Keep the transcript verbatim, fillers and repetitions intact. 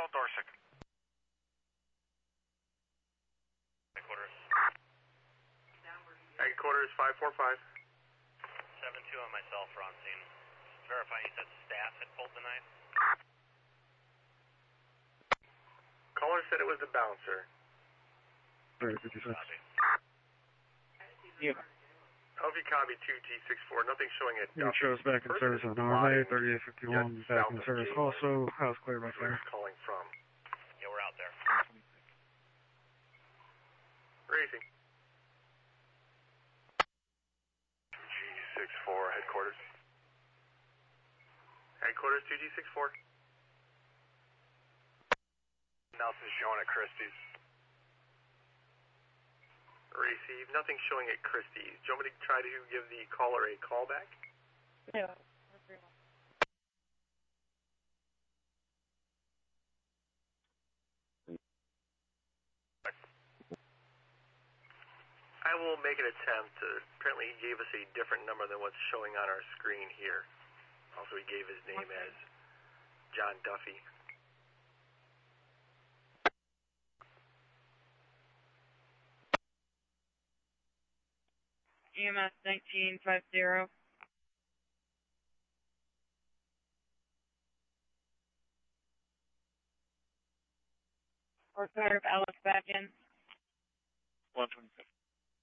Earl Dorset. Headquarters. Headquarters five four five. seven two on myself for on scene. Verifying you said staff had pulled the knife. Caller said it was the bouncer. Alright, fifty-six. Copy. Yeah. L V copy two T six four, nothing showing it. It shows back in service on R M A, thirty-eight fifty-one, back in service also, house clear by fire. Calling from. Yeah, we're out there. Racing. two G six four, headquarters. Headquarters two G six four. Nelson's showing at Christie's. Receive, nothing showing at Christie's. Do you want me to try to give the caller a call back? Yeah. I will make an attempt. To, apparently he gave us a different number than what's showing on our screen here. Also he gave his name as John Duffy. E M S nineteen fifty. Or part of Alice back in. one twenty-six.